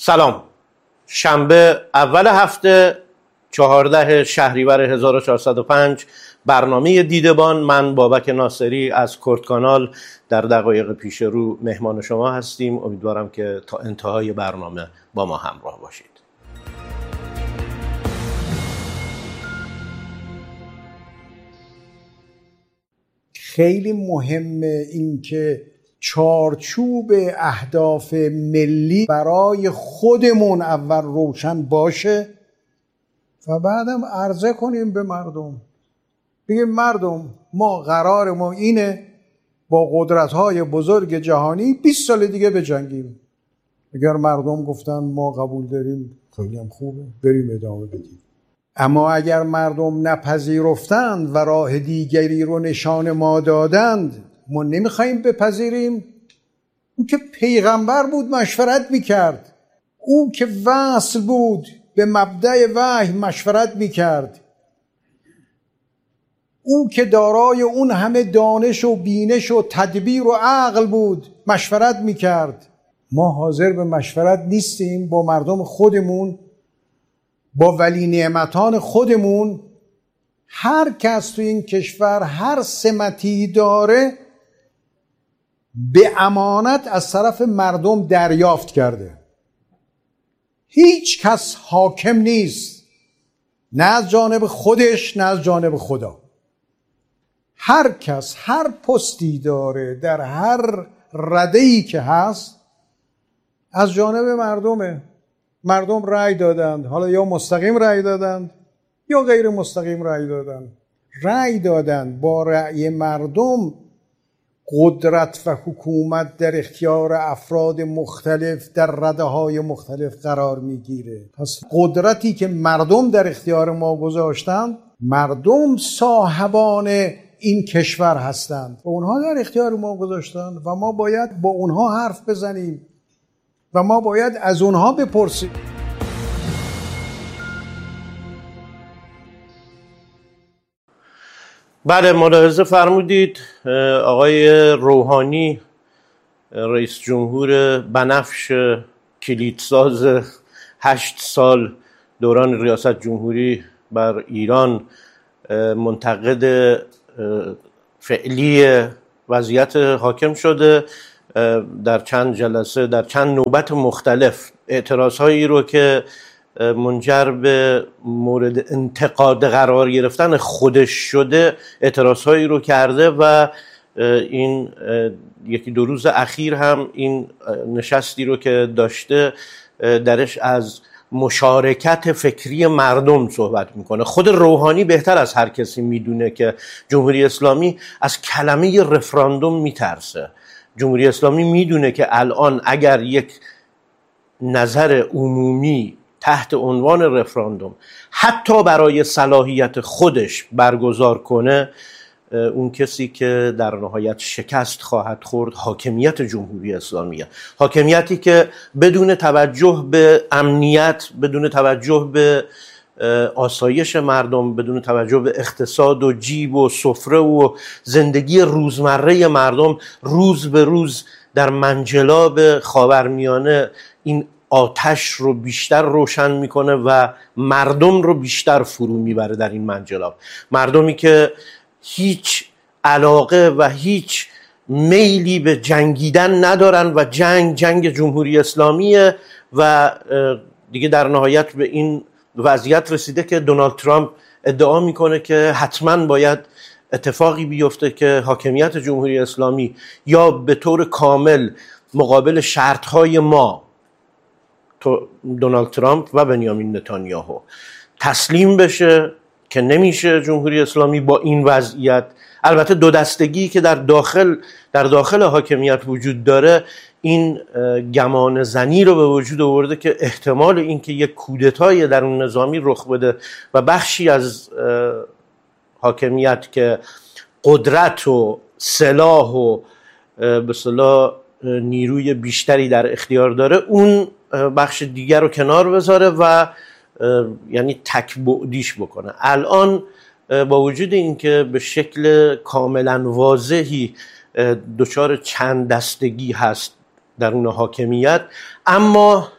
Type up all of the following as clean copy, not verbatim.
سلام. شنبه اول هفته 14 شهریور 1405 برنامه دیدبان. من بابک ناصری از کرد کانال در دقایق پیش رو مهمان شما هستیم. امیدوارم که تا انتهای برنامه با ما همراه باشید. خیلی مهمه این که چارچوب اهداف ملی برای خودمون اول روشن باشه و بعدم عرضه کنیم به مردم. بگیم مردم، ما قرار ما اینه با قدرت‌های بزرگ جهانی 20 سال دیگه بجنگیم. اگر مردم گفتن ما قبول داریم، خیلی هم خوبه، بریم ادامه بدیم. اما اگر مردم نپذیرفتند و راه دیگری رو نشان ما دادند، ما نمیخواییم بپذیریم. او که پیغمبر بود مشورت میکرد، او که وصل بود به مبدأ وحی مشورت میکرد، او که دارای اون همه دانش و بینش و تدبیر و عقل بود مشورت میکرد. ما حاضر به مشورت نیستیم با مردم خودمون، با ولی نعمتان خودمون. هر کس تو این کشور هر سمتی داره به امانت از طرف مردم دریافت کرده. هیچ کس حاکم نیست، نه از جانب خودش نه از جانب خدا. هر کس هر پستی داره در هر رده‌ای که هست از جانب مردمه. مردم رأی دادند، حالا یا مستقیم رأی دادند یا غیر مستقیم رأی دادند. رأی دادند، با رأی مردم قدرت و حکومت در اختیار افراد مختلف در رده‌های مختلف قرار میگیره. پس قدرتی که مردم در اختیار ما گذاشتند، مردم صاحبان این کشور هستند و اونها در اختیار ما گذاشتند و ما باید با اونها حرف بزنیم و ما باید از اونها بپرسیم. بله، ملاحظه فرمودید آقای روحانی رئیس جمهور بنفش کلیدساز 8 سال دوران ریاست جمهوری بر ایران منتقد فعلی وضعیت حاکم شده. در چند جلسه، در چند نوبت مختلف اعتراضهایی رو که منجر به مورد انتقاد قرار گرفتن خودش شده، اعتراضهایی رو کرده و این یکی دو روز اخیر هم این نشستی رو که داشته درش از مشارکت فکری مردم صحبت میکنه. خود روحانی بهتر از هر کسی میدونه که جمهوری اسلامی از کلمه رفراندوم میترسه. جمهوری اسلامی میدونه که الان اگر یک نظر عمومی تحت عنوان رفراندوم حتی برای صلاحیت خودش برگزار کنه، اون کسی که در نهایت شکست خواهد خورد حاکمیت جمهوری اسلامیه. حاکمیتی که بدون توجه به امنیت، بدون توجه به آسایش مردم، بدون توجه به اقتصاد و جیب و سفره و زندگی روزمره مردم، روز به روز در منجلاب خاورمیانه این آتش رو بیشتر روشن میکنه و مردم رو بیشتر فرو میبره در این منجلاب. مردمی که هیچ علاقه و هیچ میلی به جنگیدن ندارن و جنگ جمهوری اسلامیه و دیگه در نهایت به این وضعیت رسیده که دونالد ترامپ ادعا میکنه که حتما باید اتفاقی بیفته که حاکمیت جمهوری اسلامی یا به طور کامل مقابل شرطهای ما، دونالد ترامپ و بنیامین نتانیاهو، تسلیم بشه که نمیشه. جمهوری اسلامی با این وضعیت، البته دو دستگی که در داخل حاکمیت وجود داره، این گمان زنی رو به وجود آورده که احتمال این که یک کودتای درون نظامی رخ بده و بخشی از حاکمیت که قدرت و سلاح و به اصطلاح نیروی بیشتری در اختیار داره، اون بخش دیگر رو کنار بذاره و یعنی تک‌بعدیش بکنه. الان با وجود اینکه به شکل کاملا واضحی دچار چند دستگی هست درون حاکمیت، اما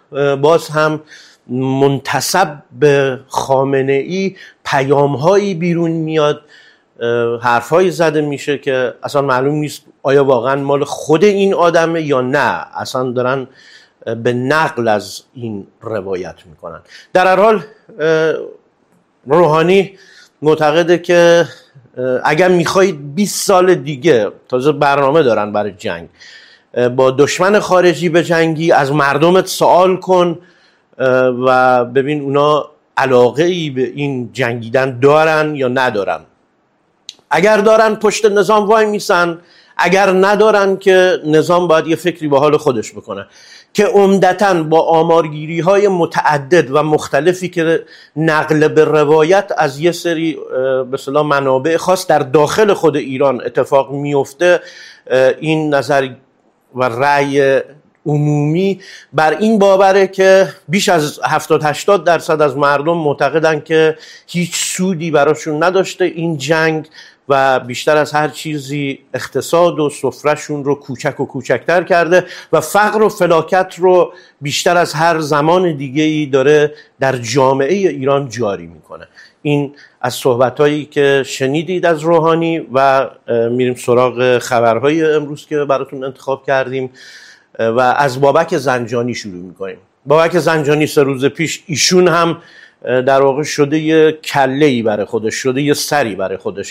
باز هم منتسب به خامنه ای پیام‌هایی بیرون میاد، حرفایی زده میشه که اصلا معلوم نیست آیا واقعا مال خود این آدمه یا نه، اصلا دارن به نقل از این روایت میکنن. در هر حال روحانی معتقده که اگر میخواید 20 سال دیگه، تازه برنامه دارن برای جنگ، با دشمن خارجی بجنگی، از مردمت سوال کن و ببین اونا علاقه ای به این جنگیدن دارن یا ندارن. اگر دارن پشت نظام وای میسن، اگر ندارن که نظام باید یه فکری به حال خودش بکنه، که عمدتاً با آمارگیری های متعدد و مختلفی که نقل به روایت از یه سری به اصطلاح منابع خاص در داخل خود ایران اتفاق میفته، این نظر و رأی عمومی بر این باوره که بیش از 70-80% از مردم معتقدن که هیچ سودی براشون نداشته این جنگ و بیشتر از هر چیزی اقتصاد و سفرهشون رو کوچک و کوچکتر کرده و فقر و فلاکت رو بیشتر از هر زمان دیگه‌ای داره در جامعه ایران جاری میکنه. این از صحبتایی که شنیدید از روحانی و میریم سراغ خبرهای امروز که براتون انتخاب کردیم و از بابک زنجانی شروع میکنیم. بابک زنجانی 3 روز پیش ایشون هم در واقع شده یه کله‌ای برای خودش، شده یه سری برای خودش،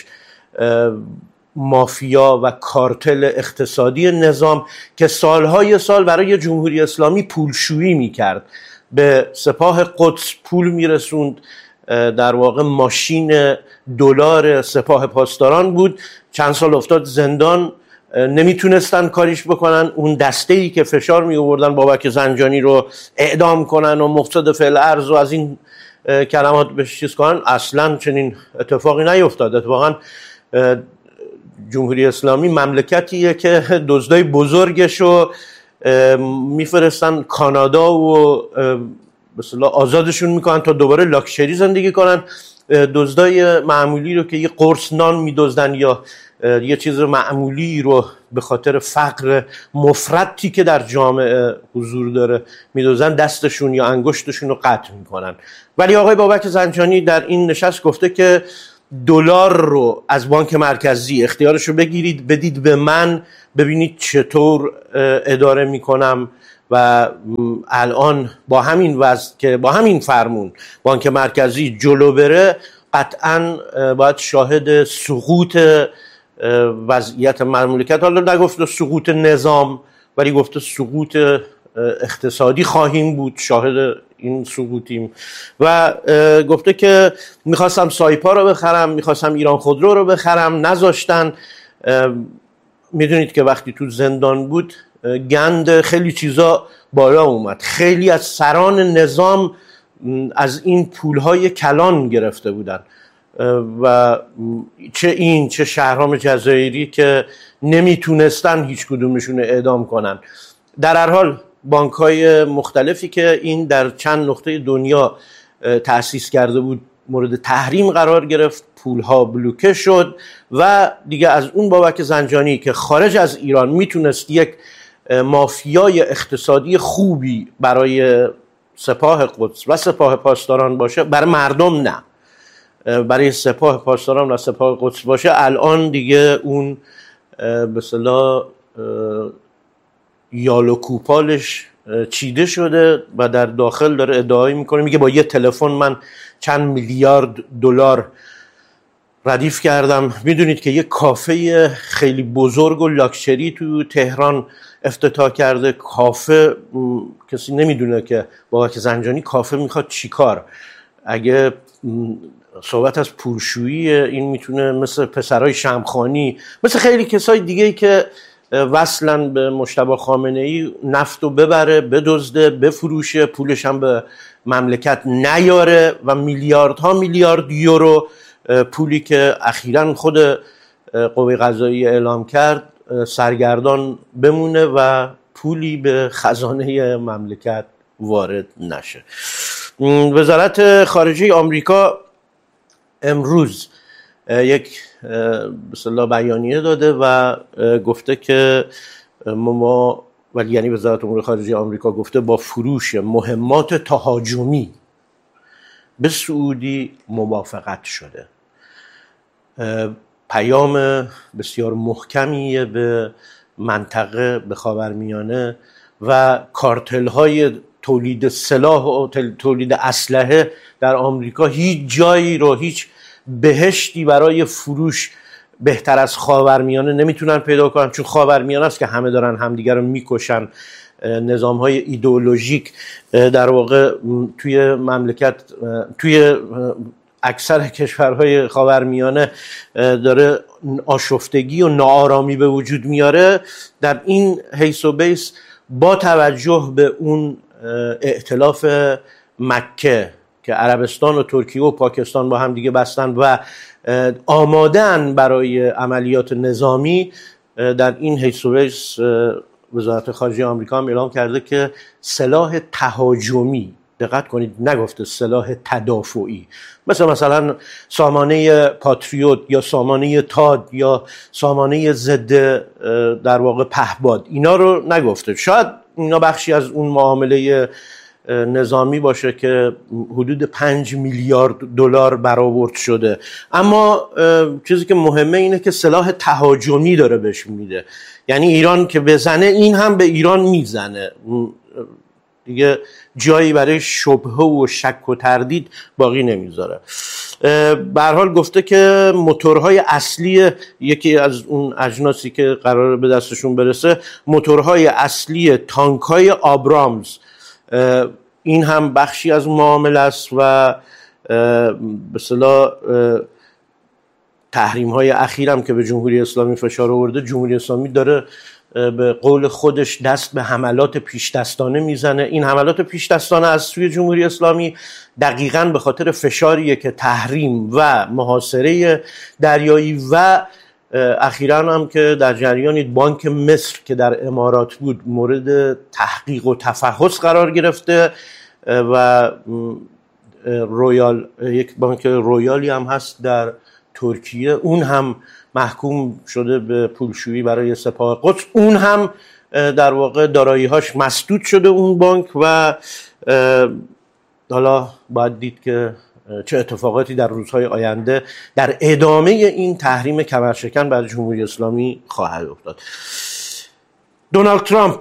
مافیا و کارتل اقتصادی نظام که سالهای سال برای جمهوری اسلامی پولشویی میکرد، به سپاه قدس پول میرسوند، در واقع ماشین دلار سپاه پاسداران بود. چند سال افتاد زندان، نمیتونستن کاریش بکنن. اون دسته‌ای که فشار می آوردن بابک زنجانی رو اعدام کنن و مفسد فعل ارض و از این کلمات بهش چیز کنن، اصلا چنین اتفاقی نیفتاد. اتفاقا جمهوری اسلامی مملکتیه که دزدای بزرگشو میفرستن کانادا و مثلا آزادشون میکنن تا دوباره لاکچری زندگی کنن. دزدای معمولی رو که یه قرص نان میدزدن یا یه چیز معمولی رو به خاطر فقر مفرطی که در جامعه حضور داره میدزدن، دستشون یا انگشتشون رو قطع میکنن. ولی آقای بابک زنجانی در این نشست گفته که دلار رو از بانک مرکزی اختیارش رو بگیرید، بدید به من، ببینید چطور اداره میکنم و الان با همین وضع که با همین فرمون بانک مرکزی جلو بره، قطعاً باید شاهد سقوط وضعیت مملکت، حالا نگفت سقوط نظام ولی گفته سقوط اقتصادی خواهیم بود، شاهد این سقوطیم. و گفته که میخواستم سایپا رو بخرم، میخواستم ایران خودرو رو بخرم، نذاشتن. میدونید که وقتی تو زندان بود گند خیلی چیزا بالا اومد، خیلی از سران نظام از این پولهای کلان گرفته بودن و چه این چه شهرام جزایری که نمیتونستن هیچ کدومشون اعدام کنن. در هر حال بانک‌های مختلفی که این در چند نقطه دنیا تأسیس کرده بود مورد تحریم قرار گرفت، پولها بلوکه شد و دیگه از اون بابک زنجانی که خارج از ایران میتونست یک مافیای اقتصادی خوبی برای سپاه قدس و سپاه پاسداران باشه، برای مردم نه، برای سپاه پاسداران و سپاه قدس باشه، الان دیگه اون به اصطلاح یال و کوپالش چیده شده و در داخل داره ادعای میکنه، میگه با یه تلفن من چند میلیارد دلار ردیف کردم. میدونید که یه کافه خیلی بزرگ و لاکچری تو تهران افتتاح کرده. کافه کسی نمیدونه که بابک زنجانی کافه میخواد چیکار. اگه صحبت از پولشویی، این میتونه مثل پسرای شمخانی، مثل خیلی کسای دیگه‌ای که وصلن به مجتبی خامنه‌ای، نفتو ببره، بدزده، بفروشه، پولش هم به مملکت نیاره و میلیاردها میلیارد یورو پولی که اخیراً خود قوه قضاییه اعلام کرد سرگردان بمونه و پولی به خزانه مملکت وارد نشه. وزارت خارجه آمریکا امروز یک به اصطلاح بیانیه داده و گفته که ما ولی یعنی وزارت امور خارجه آمریکا گفته با فروش مهمات تهاجمی به سعودی موافقت شده. پیام بسیار محکمیه به منطقه، به خاورمیانه و کارتل های تولید سلاح و تولید اسلحه در آمریکا هیچ جایی رو، هیچ بهشتی برای فروش بهتر از خاورمیانه نمیتونن پیدا کنن، چون خاورمیانه است که همه دارن همدیگر رو میکشن. نظام های ایدئولوژیک در واقع توی مملکت، توی اکثر کشورهای خاورمیانه داره آشفتگی و ناآرامی به وجود میاره. در این حیث و بیس با توجه به اون ائتلاف مکه که عربستان و ترکیه و پاکستان با هم دیگه بستن و آمادن برای عملیات نظامی، در این حیث و بیس وزارت خارجه آمریکا هم اعلام کرده که سلاح تهاجمی، دقت کنید نگفته سلاح تدافعی، مثلا سامانه پاتریوت یا سامانه تاد یا سامانه ضد در واقع پهباد، اینا رو نگفته. شاید اینا بخشی از اون معامله نظامی باشه که حدود 5 میلیارد دلار برآورد شده، اما چیزی که مهمه اینه که سلاح تهاجمی داره بهش میده. یعنی ایران که بزنه این هم به ایران میزنه، دیگه جایی برای شبهه و شک و تردید باقی نمیذاره. به هر حال گفته که موتورهای اصلی، یکی از اون اجناسی که قراره به دستشون برسه، موتورهای اصلی تانک‌های آبرامز، این هم بخشی از معامله است و به اصطلاح تحریم‌های اخیرم که به جمهوری اسلامی فشار آورده، جمهوری اسلامی داره به قول خودش دست به حملات پیش‌دستانه میزنه. این حملات پیش‌دستانه از سوی جمهوری اسلامی دقیقاً به خاطر فشاریه که تحریم و محاصره دریایی و اخیراً هم که در جریان بانک مصر که در امارات بود مورد تحقیق و تفحص قرار گرفته و یک بانک رویالی هم هست در ترکیه، اون هم محکوم شده به پولشویی برای سپاه قدس، اون هم در واقع دارایی‌هاش مسدود شده اون بانک و حالا باید دید که چه اتفاقاتی در روزهای آینده در ادامه این تحریم کمرشکن بر جمهوری اسلامی خواهد افتاد. دونالد ترامپ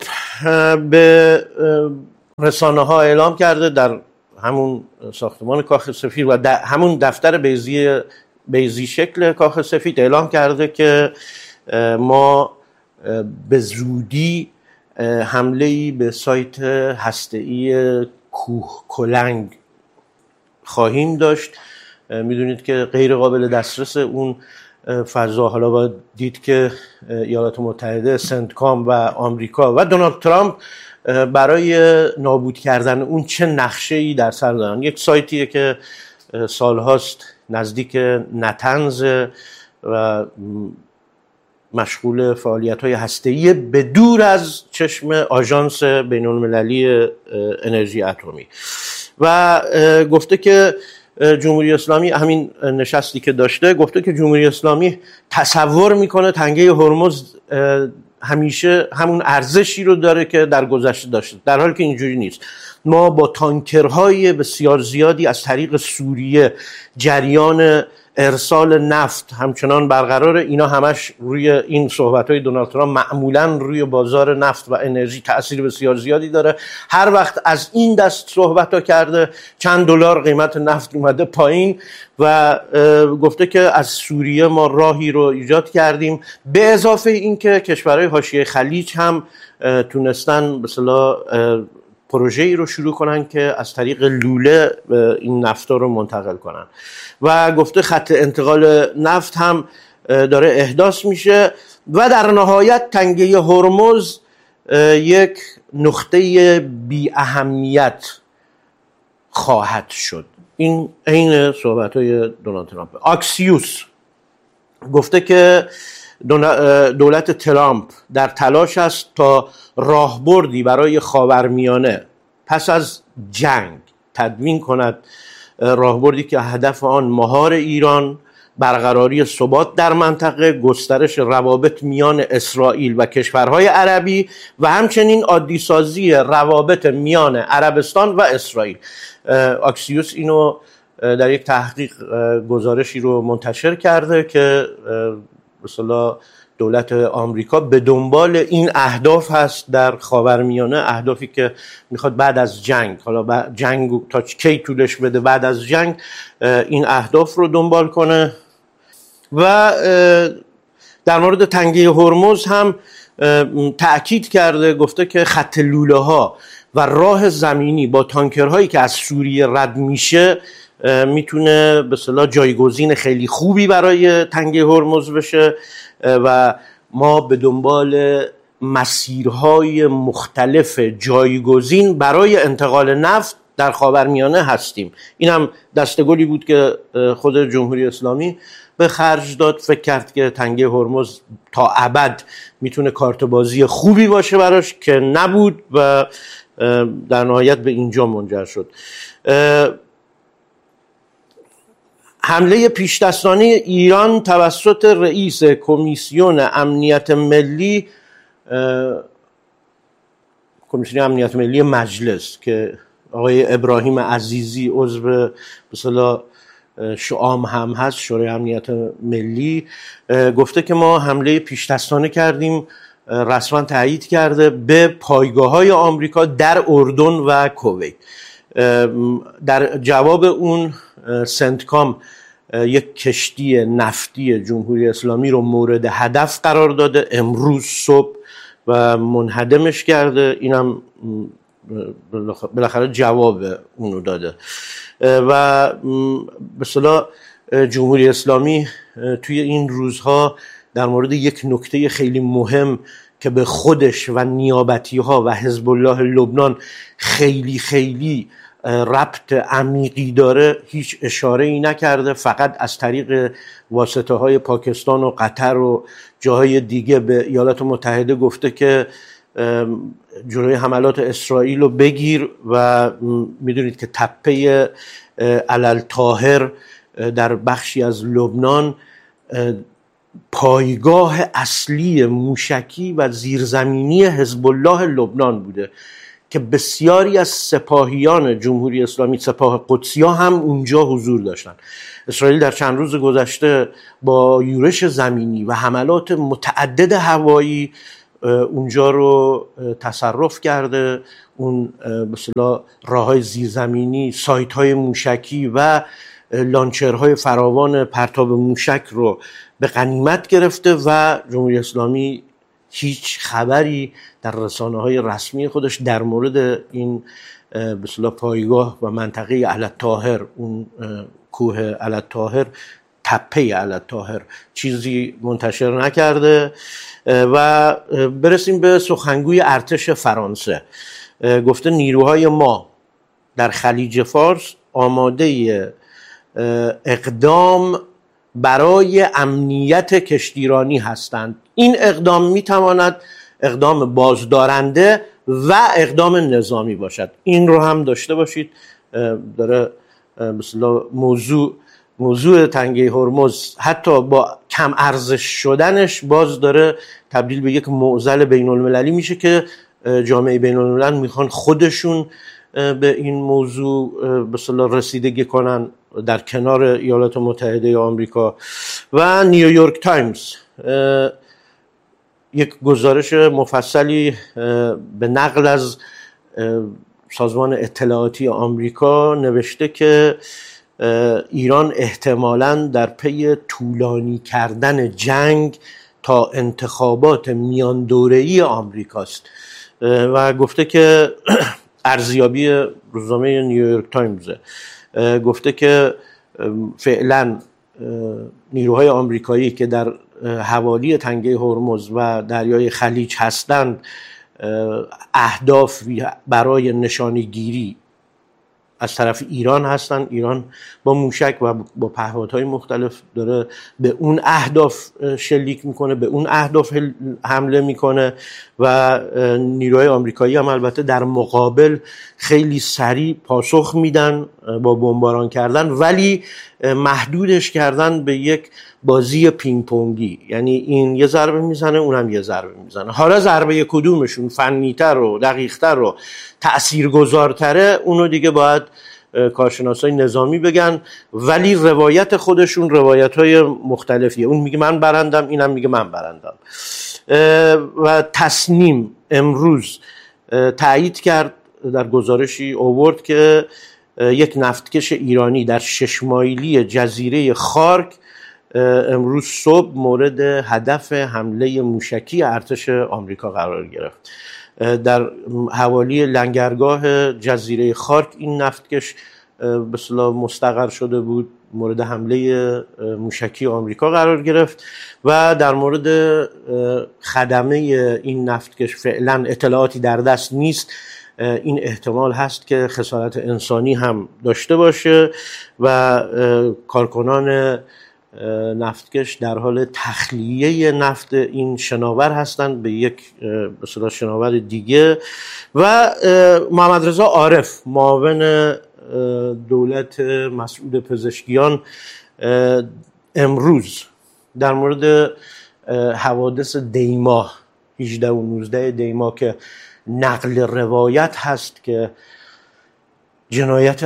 به رسانه‌ها اعلام کرده در همون ساختمان کاخ سفید و همون دفتر بیضی شکل کاخ سفید اعلام کرده که ما به زودی حمله‌ای به سایت هسته‌ای کوه کلنگ خواهیم داشت. میدونید که غیر قابل دسترس اون فضا، حالا باید دید که ایالات متحده، سنتکام و آمریکا و دونالد ترامپ برای نابود کردن اون چه نقشه‌ای در سر دارن. یک سایتیه که سالهاست نزدیک نتنز و مشغول فعالیت‌های هسته‌ای به دور از چشم آژانس بین‌المللی انرژی اتمی و گفته که جمهوری اسلامی، همین نشستی که داشته، گفته که جمهوری اسلامی تصور میکنه تنگه هرمز همیشه همون ارزشی رو داره که در گذشته داشته، در حالی که اینجوری نیست. ما با تانکرهای بسیار زیادی از طریق سوریه جریان ارسال نفت همچنان برقراره. اینا همش روی این صحبت‌های دونالد ترامپ معمولاً روی بازار نفت و انرژی تأثیر بسیار زیادی داره. هر وقت از این دست صحبت‌ها کرده چند دلار قیمت نفت اومده پایین و گفته که از سوریه ما راهی رو ایجاد کردیم، به اضافه این که کشورهای حاشیه خلیج هم تونستن به اصطلاح پروژه‌ای رو شروع کنن که از طریق لوله این نفتا رو منتقل کنن و گفته خط انتقال نفت هم داره احداث میشه و در نهایت تنگه هرمز یک نقطه بی اهمیت خواهد شد. این عین صحبت‌های دونالد ترامپ. آکسیوس گفته که دولت ترامپ در تلاش است تا راهبردی برای خاورمیانه پس از جنگ تدوین کند، راهبردی که هدف آن مهار ایران برقراری ثبات در منطقه، گسترش روابط میان اسرائیل و کشورهای عربی و همچنین عادی‌سازی روابط میان عربستان و اسرائیل. آکسیوس اینو در یک تحقیق گزارشی رو منتشر کرده که مثلا دولت آمریکا به دنبال این اهداف هست در خاورمیانه، اهدافی که میخواد بعد از جنگ، حالا جنگ تا کی طولش بده، بعد از جنگ این اهداف رو دنبال کنه. و در مورد تنگه هرمز هم تأکید کرده، گفته که خط لوله ها و راه زمینی با تانکرهایی که از سوریه رد میشه میتونه به اصطلاح جایگزین خیلی خوبی برای تنگه هرمز بشه و ما به دنبال مسیرهای مختلف جایگزین برای انتقال نفت در خاورمیانه هستیم. این هم دستگلی بود که خود جمهوری اسلامی به خرج داد، فکر کرد که تنگه هرمز تا ابد میتونه کارت بازی خوبی باشه براش، که نبود و در نهایت به اینجا منجر شد. حمله پیش‌دستانه ایران توسط رئیس کمیسیون امنیت ملی، کمیسیون امنیت ملی مجلس که آقای ابراهیم عزیزی عضو مثلا شعام هم هست، شورای امنیت ملی، گفته که ما حمله پیش‌دستانه کردیم، رسما تایید کرده، به پایگاه‌های آمریکا در اردن و کویت. در جواب اون سنتکام یک کشتی نفتی جمهوری اسلامی رو مورد هدف قرار داده امروز صبح و منهدمش کرده. اینم بالاخره جواب اونو داده. و به اصطلاح جمهوری اسلامی توی این روزها در مورد یک نکته خیلی مهم که به خودش و نیابتی ها و حزب الله لبنان خیلی خیلی ربط عمیقی داره هیچ اشاره ای نکرده، فقط از طریق واسطه های پاکستان و قطر و جاهای دیگه به ایالات متحده گفته که جلوی حملات اسرائیل رو بگیر و میدونید که تپه علالطاهر در بخشی از لبنان پایگاه اصلی موشکی و زیرزمینی حزب الله لبنان بوده که بسیاری از سپاهیان جمهوری اسلامی، سپاه قدسی‌ها هم اونجا حضور داشتن. اسرائیل در چند روز گذشته با یورش زمینی و حملات متعدد هوایی اونجا رو تصرف کرده، اون به اصطلاح راه‌های زیرزمینی، سایت‌های موشکی و لانچرهای فراوان پرتاب موشک رو به غنیمت گرفته و جمهوری اسلامی هیچ خبری در رسانه‌های رسمی خودش در مورد این به اصطلاح پایگاه و منطقه علالطاهر، اون کوه علالطاهر، تپه علالطاهر، چیزی منتشر نکرده. و برسیم به سخنگوی ارتش فرانسه. گفته نیروهای ما در خلیج فارس آماده اقدام برای امنیت کشتیرانی هستند. این اقدام میتواند اقدام بازدارنده و اقدام نظامی باشد. این رو هم داشته باشید. داره مثلا موضوع تنگه هرمز حتی با کم ارزش شدنش باز داره تبدیل به یک معضل بین المللی میشه که جامعه بین الملل میخوان خودشون به این موضوع به اصطلاح رسیدگی کنن در کنار ایالات متحده آمریکا. و نیویورک تایمز یک گزارش مفصلی به نقل از سازمان اطلاعاتی آمریکا نوشته که ایران احتمالاً در پی طولانی کردن جنگ تا انتخابات میان دوره‌ای آمریکاست و گفته که ارزیابی روزنامه نیویورک تایمز گفته که فعلا نیروهای آمریکایی که در حوالی تنگه هرمز و دریای خلیج هستند اهدافی برای نشانه‌گیری از طرف ایران هستن. ایران با موشک و با پهپادهای مختلف داره به اون اهداف شلیک میکنه، به اون اهداف حمله میکنه و نیروهای آمریکایی هم البته در مقابل خیلی سریع پاسخ میدن با بمباران کردن، ولی محدودش کردن به یک بازی پینگ پونگی، یعنی این یه ضربه میزنه اونم یه ضربه میزنه. حالا ضربه کدومشون فنی‌تر و دقیق‌تر و تأثیرگذارتره اونو دیگه باید کارشناسای نظامی بگن، ولی روایت خودشون روایت‌های مختلفیه. اون میگه من برندم، اینم میگه من برندم. و تصنیم امروز تایید کرد، در گزارشی آورد که یک نفتکش ایرانی در 6 مایلی جزیره خارک امروز صبح مورد هدف حمله موشکی ارتش آمریکا قرار گرفت. در حوالی لنگرگاه جزیره خارک این نفتکش به اصطلاح مستقر شده بود، مورد حمله موشکی آمریکا قرار گرفت و در مورد خدمه این نفتکش فعلا اطلاعاتی در دست نیست. این احتمال هست که خسارت انسانی هم داشته باشه و کارکنان نفتکش در حال تخلیه نفت این شناور هستند به یک مثلا شناور دیگه. و محمد رضا عارف معاون دولت مسئول پزشکیان امروز در مورد حوادث دیما 18 و 19 دیما که نقل روایت هست که جنایت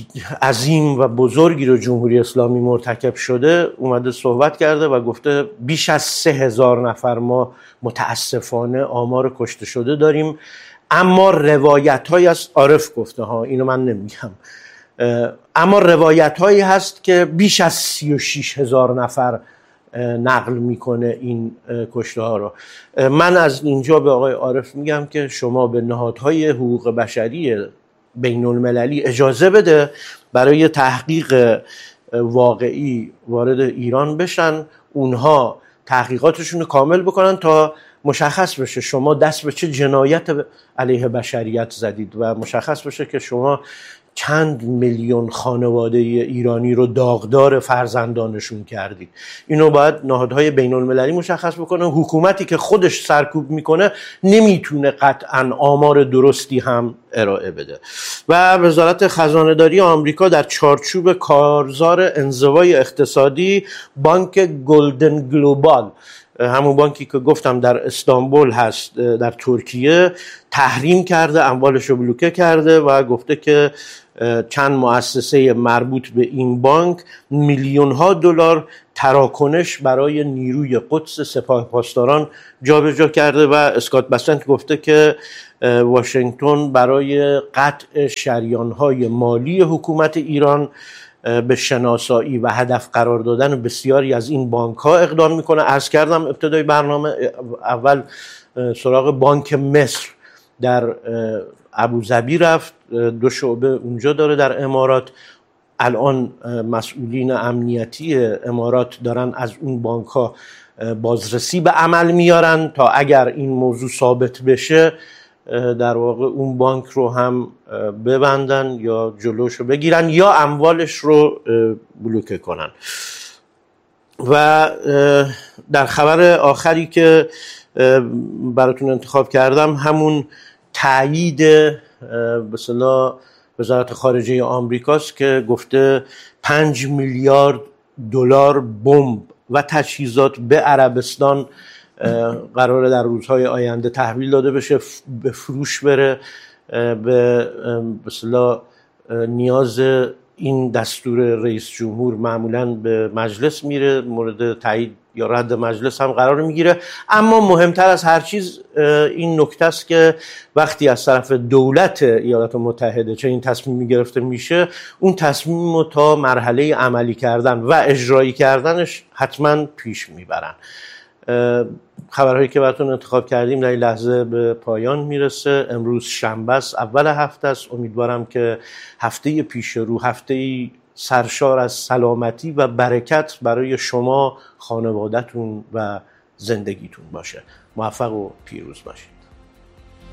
عظیم و بزرگی رو جمهوری اسلامی مرتکب شده، اومده صحبت کرده و گفته بیش از 3000 نفر ما متاسفانه آمار کشته شده داریم، اما روایت های از عارف گفته ها، اینو من نمیگم، اما روایت هایی هست که بیش از 36000 نفر نقل میکنه این کشته ها رو. من از اینجا به آقای عارف میگم که شما به نهادهای حقوق بشری بین المللی اجازه بده برای تحقیق واقعی وارد ایران بشن، اونها تحقیقاتشون رو کامل بکنن تا مشخص بشه شما دست به چه جنایت علیه بشریت زدید و مشخص بشه که شما چند میلیون خانواده ایرانی رو داغدار فرزندانشون کردید. اینو باید نهادهای بین المللی مشخص بکنه. حکومتی که خودش سرکوب میکنه نمیتونه قطعا آمار درستی هم ارائه بده. و وزارت خزانه‌داری آمریکا در چارچوب کارزار انزوای اقتصادی بانک گلدن گلوبال، همون بانکی که گفتم در استانبول هست در ترکیه، تحریم کرده، اموالش رو بلوکه کرده و گفته که چند مؤسسه مربوط به این بانک میلیون‌ها دلار تراکنش برای نیروی قدس سپاه پاسداران جابجا کرده و اسکات بسنت گفته که واشنگتن برای قطع شریان‌های مالی حکومت ایران به شناسایی و هدف قرار دادن بسیاری از این بانک‌ها اقدام میکنه. عرض کردم ابتدای برنامه اول سراغ بانک مصر در ابوظبی رفت، 2 شعبه اونجا داره در امارات. الان مسئولین امنیتی امارات دارن از اون بانک‌ها بازرسی به عمل میارن تا اگر این موضوع ثابت بشه در واقع اون بانک رو هم ببندن یا جلوش رو بگیرن یا اموالش رو بلوکه کنن. و در خبر آخری که براتون انتخاب کردم همون تایید به اصطلاح وزارت خارجه آمریکاست که گفته 5 میلیارد دلار بمب و تجهیزات به عربستان قراره در روزهای آینده تحویل داده بشه، به فروش بره. به اصطلاح نیاز این دستور رئیس جمهور معمولاً به مجلس میره، مورد تایید یا رد مجلس هم قرار میگیره. اما مهمتر از هر چیز این نکته است که وقتی از طرف دولت ایالات متحده چه این تصمیمی گرفته میشه، اون تصمیم رو تا مرحله عملی کردن و اجرایی کردنش حتما پیش میبرن. خبرهایی که براتون انتخاب کردیم در این لحظه به پایان میرسه. امروز شنبه است، اول هفته است. امیدوارم که هفته پیش رو هفته سرشار از سلامتی و برکت برای شما، خانواده‌تون و زندگیتون باشه. موفق و پیروز باشید.